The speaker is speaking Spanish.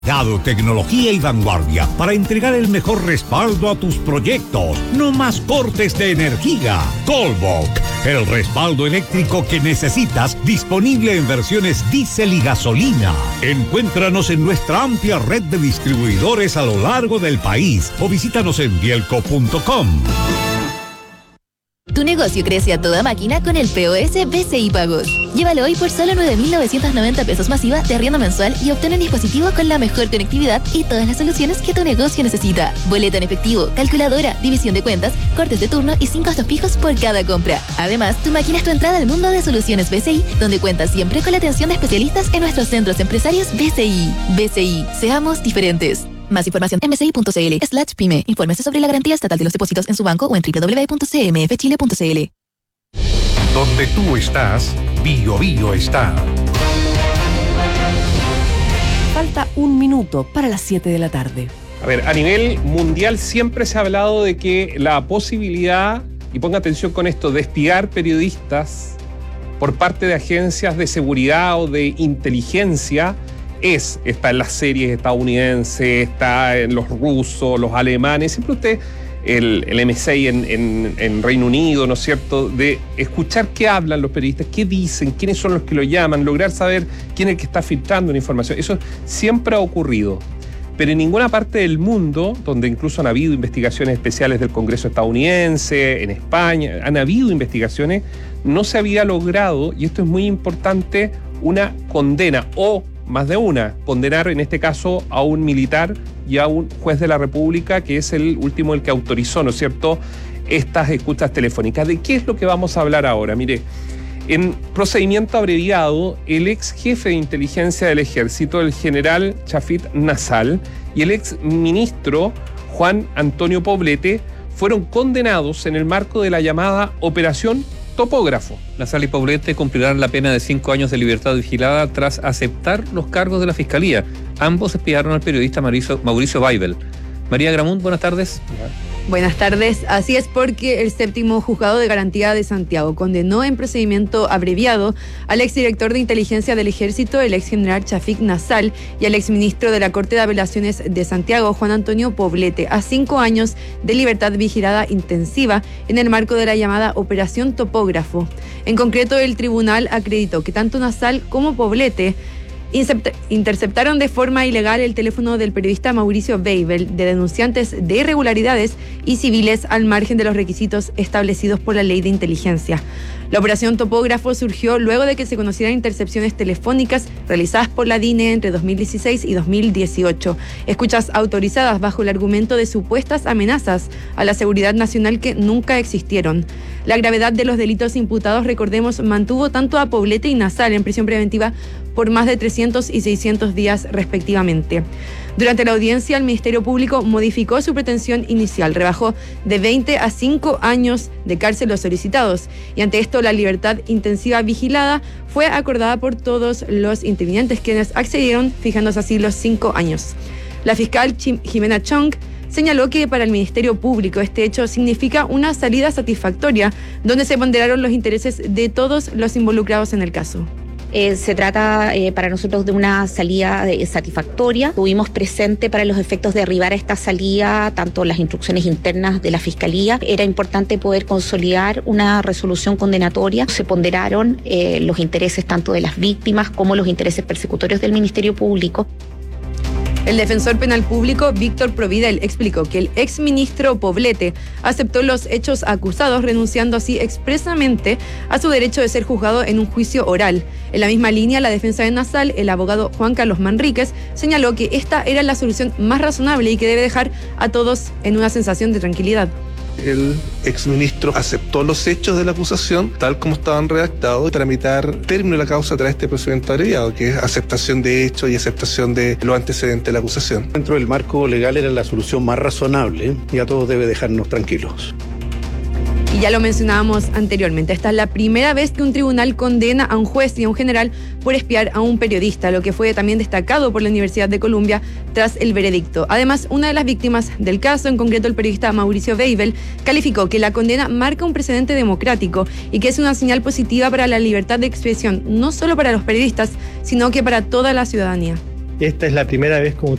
Dado tecnología y vanguardia para entregar el mejor respaldo a tus proyectos. No más cortes de energía. Colbok, el respaldo eléctrico que necesitas, disponible en versiones diésel y gasolina. Encuéntranos en nuestra amplia red de distribuidores a lo largo del país o visítanos en bielco.com. Tu negocio crece a toda máquina con el POS BCI Pagos. Llévalo hoy por solo 9.990 pesos masiva de arriendo mensual y obtén un dispositivo con la mejor conectividad y todas las soluciones que tu negocio necesita. Boleto en efectivo, calculadora, división de cuentas, cortes de turno y 5 costos fijos por cada compra. Además, tu máquina es tu entrada al mundo de soluciones BCI, donde cuentas siempre con la atención de especialistas en nuestros centros empresarios BCI. BCI, seamos diferentes. Más información en bci.cl/pyme. Infórmese sobre la garantía estatal de los depósitos en su banco o en www.cmfchile.cl. Donde tú estás, Bio Bio está. Falta un minuto para las 7 de la tarde. A ver, a nivel mundial siempre se ha hablado de que la posibilidad, y ponga atención con esto, de espiar periodistas por parte de agencias de seguridad o de inteligencia está en las series estadounidenses, está en los rusos, los alemanes, siempre usted, el MI6 en Reino Unido, ¿no es cierto?, de escuchar qué hablan los periodistas, qué dicen, quiénes son los que lo llaman, lograr saber quién es el que está filtrando la información. Eso siempre ha ocurrido. Pero en ninguna parte del mundo, donde incluso han habido investigaciones especiales del Congreso estadounidense, en España, han habido investigaciones, no se había logrado, y esto es muy importante, una condena o más de una, condenar en este caso a un militar y a un juez de la República, que es el último el que autorizó, ¿no es cierto?, estas escuchas telefónicas. ¿De qué es lo que vamos a hablar ahora? Mire, en procedimiento abreviado, el ex jefe de inteligencia del ejército, el general Chafik Nassal, y el ex ministro Juan Antonio Poblete fueron condenados en el marco de la llamada Operación Topógrafo. Nassal y Poblete cumplirán la pena de 5 años de libertad vigilada tras aceptar los cargos de la Fiscalía. Ambos espiaron al periodista Mauricio Weibel. María Gramont, buenas tardes. Buenas tardes. Así es, porque el séptimo juzgado de garantía de Santiago condenó en procedimiento abreviado al exdirector de inteligencia del ejército, el ex general Chafik Nassal, y al exministro de la Corte de Apelaciones de Santiago, Juan Antonio Poblete, a 5 años de libertad vigilada intensiva en el marco de la llamada Operación Topógrafo. En concreto, el tribunal acreditó que tanto Nassal como Poblete interceptaron de forma ilegal el teléfono del periodista Mauricio Weibel de denunciantes de irregularidades y civiles al margen de los requisitos establecidos por la ley de inteligencia. La operación Topógrafo surgió luego de que se conocieran intercepciones telefónicas realizadas por la DINE entre 2016 y 2018, escuchas autorizadas bajo el argumento de supuestas amenazas a la seguridad nacional que nunca existieron. La gravedad de los delitos imputados, recordemos, mantuvo tanto a Poblete y Nassal en prisión preventiva por más de 300 y 600 días respectivamente. Durante la audiencia, el Ministerio Público modificó su pretensión inicial, rebajó de 20 a 5 años de cárcel los solicitados, y ante esto la libertad intensiva vigilada fue acordada por todos los intervinientes, quienes accedieron, fijándose así los 5 años. La fiscal Jimena Chong señaló que para el Ministerio Público este hecho significa una salida satisfactoria, donde se ponderaron los intereses de todos los involucrados en el caso. Se trata para nosotros de una salida satisfactoria. Tuvimos presente para los efectos de arribar a esta salida tanto las instrucciones internas de la Fiscalía. Era importante poder consolidar una resolución condenatoria. Se ponderaron los intereses tanto de las víctimas como los intereses persecutorios del Ministerio Público. El defensor penal público, Víctor Providel, explicó que el exministro Poblete aceptó los hechos acusados, renunciando así expresamente a su derecho de ser juzgado en un juicio oral. En la misma línea, la defensa de Nassal, el abogado Juan Carlos Manríquez, señaló que esta era la solución más razonable y que debe dejar a todos en una sensación de tranquilidad. El exministro aceptó los hechos de la acusación tal como estaban redactados y tramitar término de la causa a través de este procedimiento abreviado, que es aceptación de hechos y aceptación de los antecedentes de la acusación. Dentro del marco legal era la solución más razonable y a todos debe dejarnos tranquilos. Y ya lo mencionábamos anteriormente, esta es la primera vez que un tribunal condena a un juez y a un general por espiar a un periodista, lo que fue también destacado por la Universidad de Columbia tras el veredicto. Además, una de las víctimas del caso, en concreto el periodista Mauricio Weibel, calificó que la condena marca un precedente democrático y que es una señal positiva para la libertad de expresión, no solo para los periodistas, sino que para toda la ciudadanía. esta es la primera vez, como